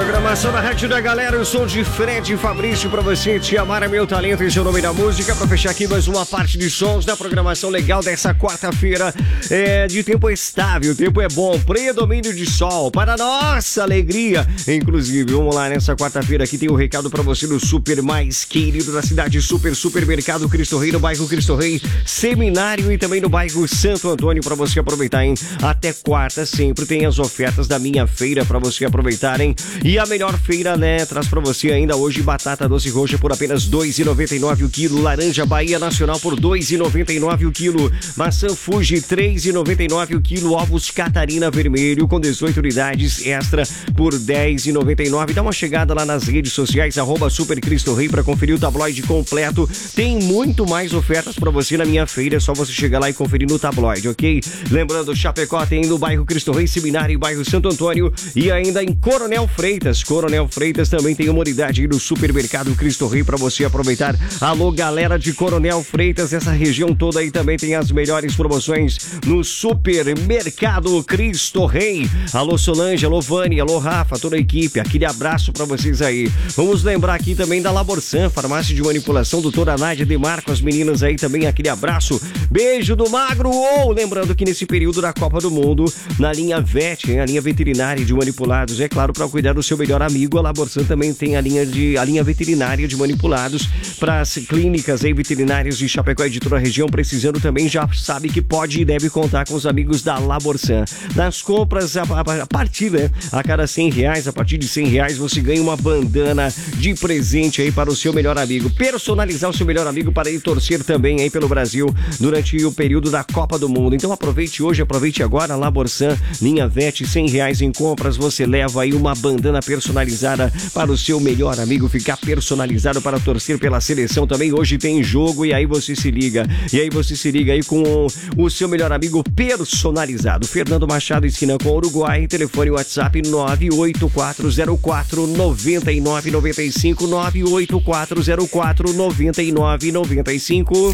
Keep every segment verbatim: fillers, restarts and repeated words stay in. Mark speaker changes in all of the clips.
Speaker 1: Programação da Rádio da Galera, eu sou de Fred Fabrício pra você, Te Amar é Meu Talento, esse é o nome da música, pra fechar aqui mais uma parte de sons da programação legal dessa quarta-feira, é, de tempo estável, o tempo é bom, predomínio de sol, para nossa alegria, inclusive, vamos lá, nessa quarta-feira aqui tem um recado pra você do super mais querido da cidade, Super Supermercado Cristo Rei, no bairro Cristo Rei, Seminário e também no bairro Santo Antônio, pra você aproveitar, hein? Até quarta sempre tem as ofertas da minha feira pra você aproveitarem. E a melhor feira, né, traz pra você ainda hoje batata doce roxa por apenas dois reais e noventa e nove centavos o quilo, laranja Bahia Nacional por dois reais e noventa e nove centavos o quilo, maçã Fuji três reais e noventa e nove centavos o quilo, ovos Catarina Vermelho com dezoito unidades extra por dez reais e noventa e nove centavos. Dá uma chegada lá nas redes sociais, arroba Super Cristo Rei, pra conferir o tabloide completo. Tem muito mais ofertas pra você na minha feira, é só você chegar lá e conferir no tabloide, ok? Lembrando, Chapecó tem no bairro Cristo Rei, Seminário e bairro Santo Antônio e ainda em Coronel Freitas. Coronel Freitas também tem uma unidade aí no Supermercado Cristo Rei para você aproveitar. Alô, galera de Coronel Freitas, essa região toda aí também tem as melhores promoções no Supermercado Cristo Rei. Alô, Solange, alô, Vani, alô, Rafa, toda a equipe, aquele abraço para vocês aí. Vamos lembrar aqui também da Laborsan, farmácia de manipulação, doutora Nádia Demarco, as meninas aí também, aquele abraço. Beijo do Magro. Ou lembrando que nesse período da Copa do Mundo, na linha V E T, a linha veterinária de manipulados, é claro, para cuidar do seu melhor amigo, a Laborsan também tem a linha, de, a linha veterinária de manipulados para as clínicas e veterinárias de Chapecó e de toda a região, precisando também, já sabe que pode e deve contar com os amigos da Laborsan. Nas compras, a, a, a partir, né, a cada cem reais, a partir de cem reais, você ganha uma bandana de presente aí para o seu melhor amigo. Personalizar o seu melhor amigo para ir torcer também aí pelo Brasil durante o período da Copa do Mundo. Então aproveite hoje, aproveite agora, Laborsan, linha V E T, cem reais em compras, você leva aí uma bandana personalizada para o seu melhor amigo ficar personalizado para torcer pela seleção também. Hoje tem jogo e aí você se liga. E aí você se liga aí com o seu melhor amigo personalizado. Fernando Machado, esquina com Uruguai, telefone WhatsApp nove oito quatro zero quatro nove nove nove cinco, nove oito quatro zero quatro nove nove nove cinco.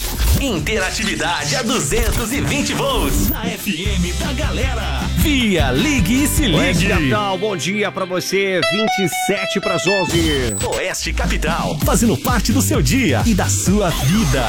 Speaker 2: Interatividade a duzentos e vinte volts na F M da Galera. Via Ligue e se ligue.
Speaker 1: Oeste Capital, bom dia pra você, vinte e sete para as onze.
Speaker 2: Oeste Capital, fazendo parte do seu dia e da sua vida.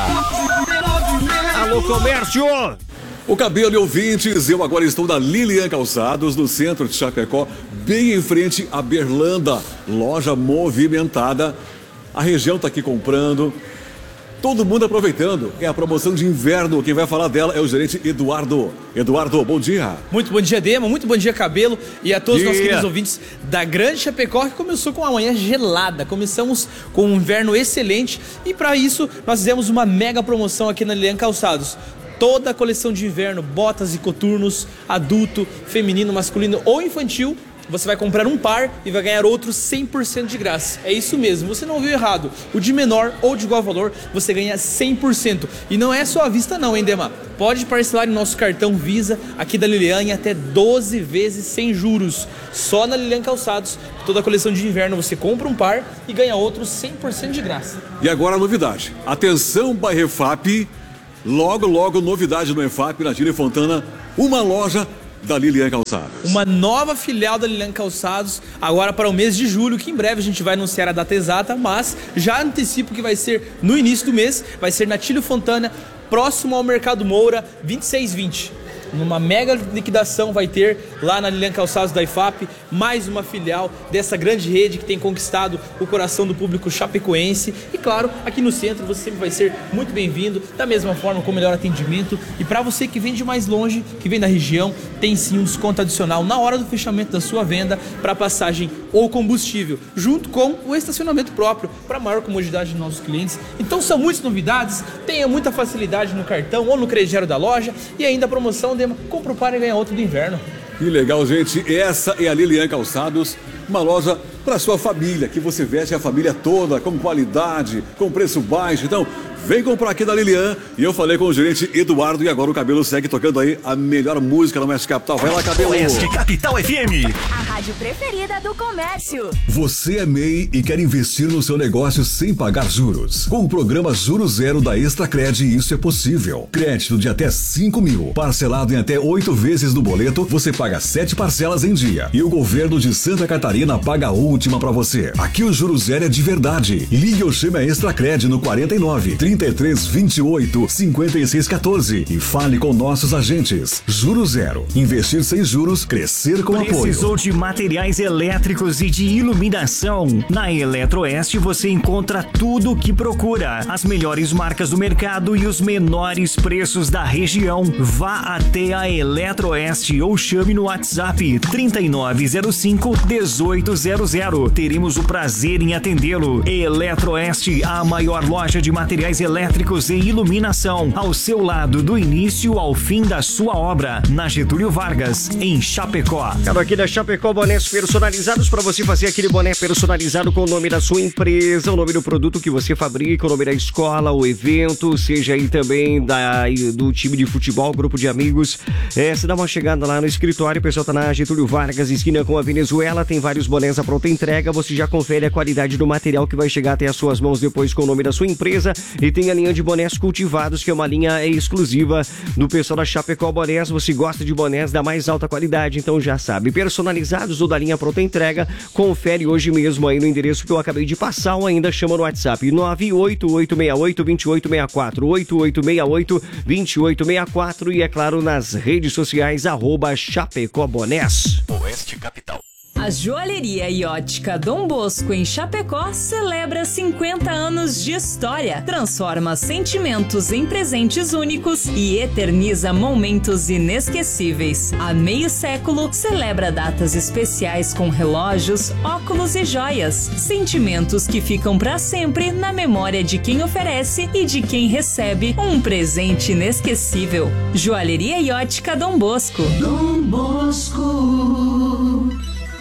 Speaker 1: Alô, comércio!
Speaker 3: O cabelo e ouvintes, eu agora estou na Lilian Calçados, no centro de Chapecó, bem em frente à Berlanda, loja movimentada. A região está aqui comprando. Todo mundo aproveitando, é a promoção de inverno. Quem vai falar dela é o gerente Eduardo. Eduardo, bom dia.
Speaker 4: Muito bom dia, Dema, muito bom dia, Cabelo, e a todos os nossos queridos ouvintes da Grande Chapecó, que começou com uma manhã gelada. Começamos com um inverno excelente e para isso nós fizemos uma mega promoção aqui na Lilian Calçados. Toda a coleção de inverno, botas e coturnos, adulto, feminino, masculino ou infantil, você vai comprar um par e vai ganhar outro cem por cento de graça. É isso mesmo, você não ouviu errado. O de menor ou de igual valor, você ganha cem por cento. E não é só à vista não, hein, Dema? Pode parcelar em nosso cartão Visa, aqui da Lilian, em até doze vezes sem juros. Só na Lilian Calçados, toda a coleção de inverno, você compra um par e ganha outro cem por cento de graça.
Speaker 3: E agora a novidade. Atenção, bairro E F A P. Logo, logo, novidade no E F A P, na Gíria Fontana, uma loja da Lilian Calçados.
Speaker 4: Uma nova filial da Lilian Calçados, agora para o mês de julho, que em breve a gente vai anunciar a data exata, mas já antecipo que vai ser no início do mês, vai ser na Tílio Fontana, próximo ao Mercado Moura, vinte e seis vinte. Numa mega liquidação vai ter lá na Lilian Calçados da I F A P, mais uma filial dessa grande rede que tem conquistado o coração do público chapecoense. E claro, aqui no centro você sempre vai ser muito bem-vindo, da mesma forma, com melhor atendimento. E para você que vem de mais longe, que vem da região, tem sim um desconto adicional na hora do fechamento da sua venda para passagem ou combustível, junto com o estacionamento próprio, para maior comodidade dos nossos clientes. Então são muitas novidades, tenha muita facilidade no cartão ou no crediário da loja e ainda a promoção de compra o par e ganha outro do inverno.
Speaker 3: Que legal, gente. Essa é a Lilian Calçados, uma loja para sua família, que você veste a família toda, com qualidade, com preço baixo. Então, Vem comprar aqui da Lilian. E eu falei com o gerente Eduardo e agora o Cabelo segue tocando aí a melhor música no Oeste Capital. Vai lá, Cabelo.
Speaker 2: Oeste Capital F M.
Speaker 5: A rádio preferida do comércio.
Speaker 6: Você é M E I e quer investir no seu negócio sem pagar juros. Com o programa Juro Zero da Extracred, isso é possível. Crédito de até cinco mil, parcelado em até oito vezes no boleto, você paga sete parcelas em dia. E o governo de Santa Catarina paga a última pra você. Aqui o Juro Zero é de verdade. Ligue ou chame a Extracred no quarenta e nove, trinta e três, vinte e oito, cinquenta e seis, quatorze e fale com nossos agentes. Juro Zero. Investir sem juros, crescer com apoio.
Speaker 7: Precisou de materiais elétricos e de iluminação? Na Eletroeste você encontra tudo o que procura. As melhores marcas do mercado e os menores preços da região. Vá até a Eletroeste ou chame no WhatsApp trinta e nove zero cinco, dezoito zero zero. Teremos o prazer em atendê-lo. Eletroeste, a maior loja de materiais elétricos e iluminação. Ao seu lado, do início ao fim da sua obra. Na Getúlio Vargas, em Chapecó.
Speaker 1: Cara, aqui da Chapecó, bonés personalizados para você fazer aquele boné personalizado com o nome da sua empresa, o nome do produto que você fabrica, o nome da escola, o evento, seja aí também da, do time de futebol, grupo de amigos. É, você dá uma chegada lá no escritório, o pessoal tá na Getúlio Vargas, esquina com a Venezuela, tem vários bonés à pronta entrega, você já confere a qualidade do material que vai chegar até as suas mãos depois com o nome da sua empresa, e tem a linha de bonés cultivados, que é uma linha exclusiva do pessoal da Chapecó Bonés. Você gosta de bonés da mais alta qualidade, então já sabe, personalizados ou da linha pronta entrega, confere hoje mesmo aí no endereço que eu acabei de passar, ou ainda chama no WhatsApp nove oito oito seis oito, dois oito seis quatro, oito oito seis oito, dois oito seis quatro, e é claro nas redes sociais, arroba Chapecó Bonés.
Speaker 2: Oeste Capital.
Speaker 8: A Joalheria e Ótica Dom Bosco em Chapecó celebra cinquenta anos de história, transforma sentimentos em presentes únicos e eterniza momentos inesquecíveis. Há meio século, celebra datas especiais com relógios, óculos e joias, sentimentos que ficam para sempre na memória de quem oferece e de quem recebe um presente inesquecível. Joalheria e Ótica Dom Bosco.
Speaker 2: Dom Bosco.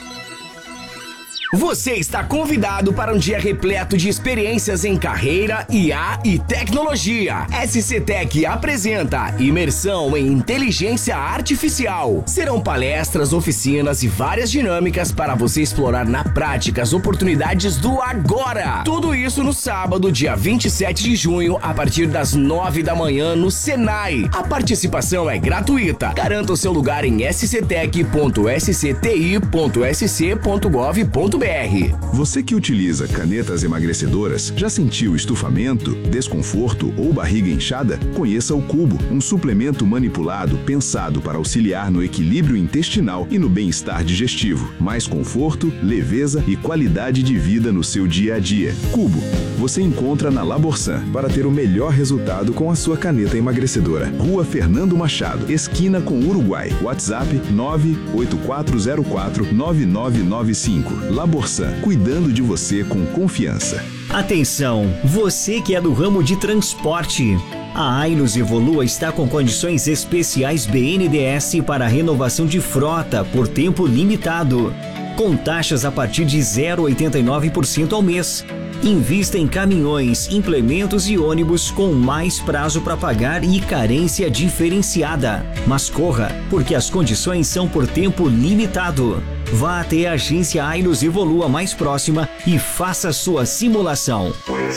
Speaker 2: Você está convidado para um dia repleto de experiências em carreira, I A e tecnologia. S C Tech apresenta Imersão em Inteligência Artificial. Serão palestras, oficinas e várias dinâmicas para você explorar na prática as oportunidades do agora. Tudo isso no sábado, dia vinte e sete de junho, a partir das nove da manhã no Senai. A participação é gratuita. Garanta o seu lugar em s c tech ponto s c t i ponto s c ponto gov ponto b r.
Speaker 9: Você que utiliza canetas emagrecedoras, já sentiu estufamento, desconforto ou barriga inchada? Conheça o Cubo, um suplemento manipulado pensado para auxiliar no equilíbrio intestinal e no bem-estar digestivo. Mais conforto, leveza e qualidade de vida no seu dia a dia. Cubo, você encontra na Laborsan para ter o melhor resultado com a sua caneta emagrecedora. Rua Fernando Machado, esquina com Uruguai. WhatsApp nove oito quatro zero quatro nove nove nove cinco. Laborsan, cuidando de você com confiança.
Speaker 7: Atenção, você que é do ramo de transporte. A Ailus Evolua está com condições especiais B N D E S para renovação de frota por tempo limitado, com taxas a partir de zero vírgula oitenta e nove por cento ao mês. Invista em caminhões, implementos e ônibus com mais prazo para pagar e carência diferenciada. Mas corra, porque as condições são por tempo limitado. Vá até a agência Ailus Evolua mais próxima e faça sua simulação.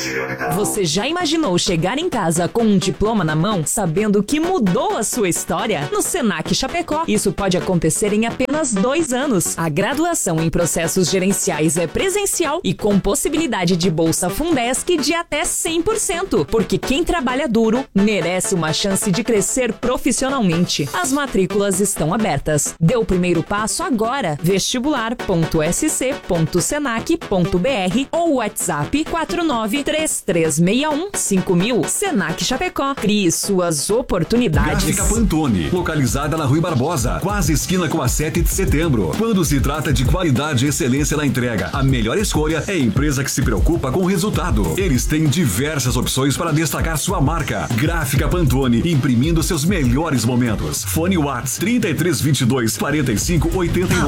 Speaker 8: Você já imaginou chegar em casa com um diploma na mão, sabendo que mudou a sua história? No Senac Chapecó, isso pode acontecer em apenas dois anos. A graduação em processos gerenciais é presencial e com possibilidade de bolsa Fundesc de até cem por cento, porque quem trabalha duro merece uma chance de crescer profissionalmente. As matrículas estão abertas. Dê o primeiro passo agora. vestibular ponto s c ponto senac ponto b r ou WhatsApp quatro nove três três seis um cinco mil. Senac Chapecó. Crie suas oportunidades.
Speaker 6: Gráfica Pantone, localizada na Rui Barbosa, quase esquina com a sete de setembro. Quando se trata de qualidade e excelência na entrega, a melhor escolha é a empresa que se preocupa com o resultado. Eles têm diversas opções para destacar sua marca. Gráfica Pantone, imprimindo seus melhores momentos. Fone Whats trinta e três vinte e dois, quarenta e cinco oitenta e nove.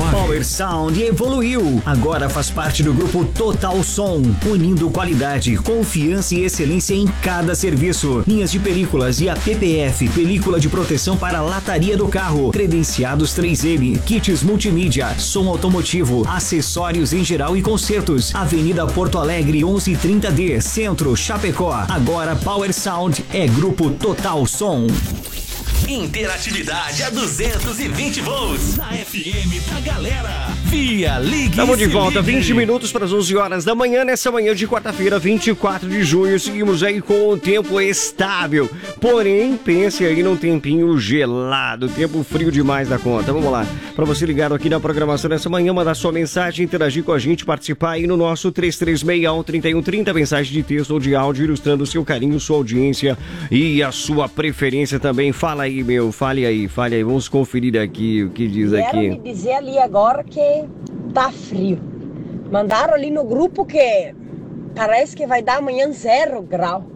Speaker 7: Sound evoluiu. Agora faz parte do grupo Total Som, unindo qualidade, confiança e excelência em cada serviço. Linhas de películas e a P P F, película de proteção para a lataria do carro, credenciados três M, kits multimídia, som automotivo, acessórios em geral e concertos. Avenida Porto Alegre onze trinta D, Centro, Chapecó. Agora Power Sound é grupo Total Som.
Speaker 2: Interatividade a duzentos e vinte volts na F M pra galera. Via Ligue.
Speaker 1: Estamos de volta, vinte minutos para as onze horas da manhã, nessa manhã de quarta-feira, vinte e quatro de junho. Seguimos aí com o tempo estável. Porém, pense aí num tempinho gelado, tempo frio demais da conta. Vamos lá, para você ligado aqui na programação nessa manhã, mandar sua mensagem, interagir com a gente, participar aí no nosso três três seis um, três um três zero, mensagem de texto ou de áudio, ilustrando o seu carinho, sua audiência e a sua preferência também. Fala aí, meu, fale aí, fale aí, vamos conferir aqui o que diz aqui.
Speaker 10: Quero me dizer ali agora que tá frio. Mandaram ali no grupo que parece que vai dar amanhã zero grau.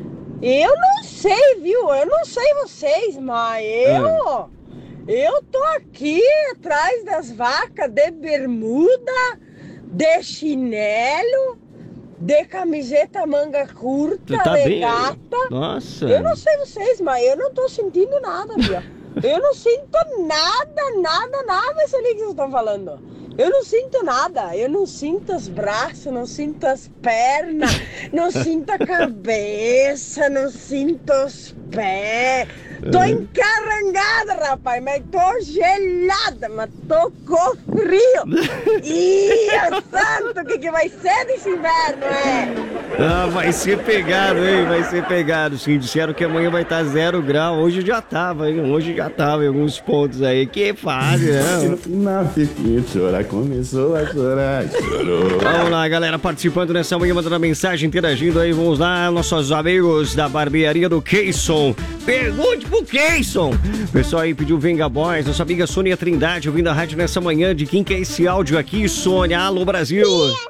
Speaker 10: Eu não sei, viu? Eu não sei vocês, mas eu... Eu tô aqui atrás das vacas de bermuda, de chinelo, de camiseta manga curta,
Speaker 1: tá
Speaker 10: de
Speaker 1: bem?
Speaker 10: gata.
Speaker 1: Nossa.
Speaker 10: Eu não sei vocês, mas eu não tô sentindo nada, viu? Eu não sinto nada, nada, nada, isso ali que vocês estão falando. Eu não sinto nada, eu não sinto os braços, não sinto as pernas, não sinto a cabeça, não sinto os pés. Tô encarangada, rapaz, mas tô gelada, mas tô com frio. Ih, santo, o que, que vai ser desse inverno, é?
Speaker 1: Ah, vai ser pegado, hein? Vai ser pegado, sim. Disseram que amanhã vai estar zero grau. Hoje já tava, hein? Hoje já tava em alguns pontos aí. Que fase, né?
Speaker 11: No final, fiquei chorar, começou a chorar, chorou.
Speaker 1: Vamos lá, galera, participando nessa manhã, mandando mensagem, interagindo aí. Vamos lá, nossos amigos da barbearia do Keyson. Pergunte pro Keyson. O pessoal aí pediu Venga Boys. Nossa amiga Sônia Trindade ouvindo a rádio nessa manhã. De quem que é esse áudio aqui, Sônia? Alô, Brasil.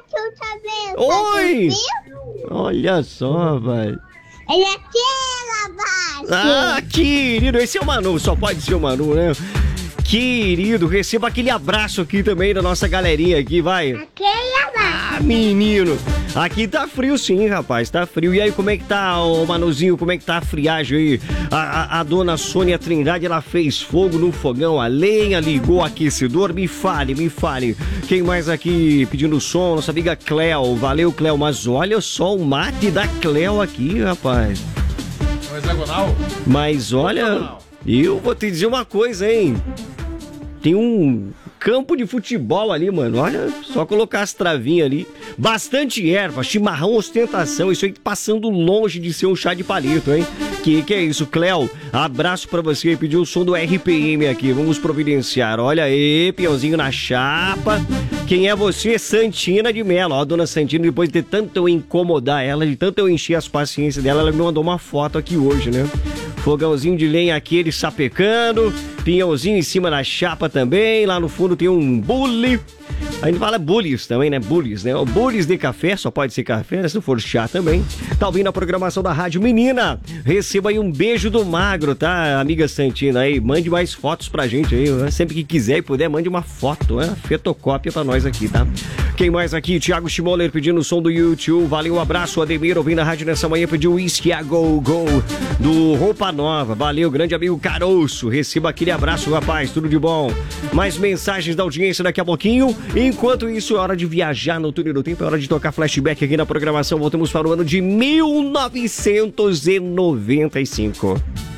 Speaker 1: Oi. Olha só, vai.
Speaker 12: Ele é aqui, abaixo.
Speaker 1: Ah, querido, esse é o Manu, só pode ser o Manu, né? Querido, receba aquele abraço aqui também da nossa galerinha aqui, vai.
Speaker 12: Aquele abaixo.
Speaker 1: Ah, menino, aqui tá frio sim, rapaz, tá frio. E aí, como é que tá, ô Manuzinho, como é que tá a friagem aí? A, a, a dona Sônia Trindade, ela fez fogo no fogão, a lenha, ligou o aquecedor, me fale, me fale. Quem mais aqui pedindo som? Nossa amiga Cleo, valeu, Cleo, mas olha só o mate da Cleo aqui, rapaz.
Speaker 13: É um hexagonal?
Speaker 1: Mas olha, eu vou te dizer uma coisa, hein? Tem um campo de futebol ali, mano. Olha, só colocar as travinhas ali. Bastante erva, chimarrão, ostentação. Isso aí passando longe de ser um chá de palito, hein? Que que é isso, Cléo? Abraço pra você. Pediu o som do R P M aqui. Vamos providenciar. Olha aí, peãozinho na chapa. Quem é você? Santina de Mello. Ó, a dona Santina, depois de tanto eu incomodar ela, de tanto eu encher as paciências dela, ela me mandou uma foto aqui hoje, né? Fogãozinho de lenha aqui, ele sapecando. Pinhãozinho em cima da chapa também. Lá no fundo tem um bule. A gente fala bullies também, né? Bullies, né? O bullies de café, só pode ser café, né? Se não for chá também. Tá ouvindo a programação da Rádio Menina? Receba aí um beijo do Magro, tá, amiga Santina? Aí, mande mais fotos pra gente aí, né? Sempre que quiser e puder, mande uma foto, né? Fotocópia pra nós aqui, tá? Quem mais aqui? Thiago Schmoller pedindo o som do YouTube. Valeu, um abraço. Ademir ouvindo a rádio nessa manhã, pediu Whisky a Go Go do Roupa Nova. Valeu, grande amigo Caroço. Receba aquele abraço, rapaz. Tudo de bom. Mais mensagens da audiência daqui a pouquinho. Enquanto isso, é hora de viajar no túnel do tempo. É hora de tocar flashback aqui na programação. Voltamos para o ano de mil novecentos e noventa e cinco.